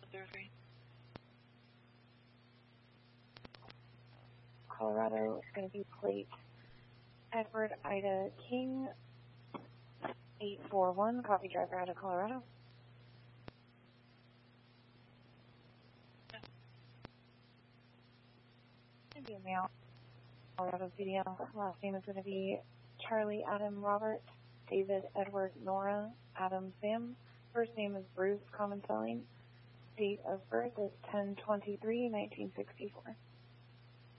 Colorado is going to be plate Edward Ida King, 841, copy driver out of Colorado. Going to be a male, Colorado CDL. Last name is going to be Charlie Adam Robert, David Edward Nora, Adam Sam. First name is Bruce, common spelling. Date of birth is 10/23/1964.